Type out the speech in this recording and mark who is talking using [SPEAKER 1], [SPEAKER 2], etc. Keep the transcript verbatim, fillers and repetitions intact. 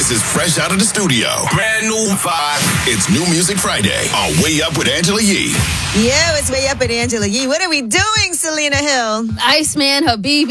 [SPEAKER 1] This is fresh out of the studio. Brand new vibe. It's New Music Friday on Way Up with Angela Yee.
[SPEAKER 2] Yeah, it's Way Up with Angela Yee. What are we doing, Selena Hill?
[SPEAKER 3] Iceman, Habibi.